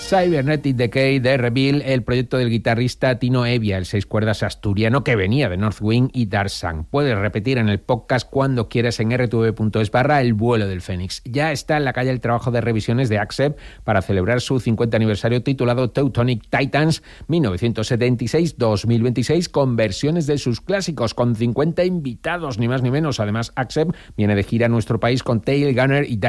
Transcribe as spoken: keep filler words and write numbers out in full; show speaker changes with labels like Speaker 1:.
Speaker 1: Cybernetic Decay de Reveal, el proyecto del guitarrista Tino Evia, el seis cuerdas asturiano que venía de Northwind y Darsang. Puedes repetir en el podcast cuando quieras en r t v punto es barra El vuelo del Fénix. Ya está en la calle el trabajo de revisiones de Accept para celebrar su cincuenta aniversario titulado Teutonic Titans mil novecientos setenta y seis dos mil veintiséis, con versiones de sus clásicos, con cincuenta invitados, ni más ni menos. Además, Accept viene de gira a nuestro país con Tail Gunner y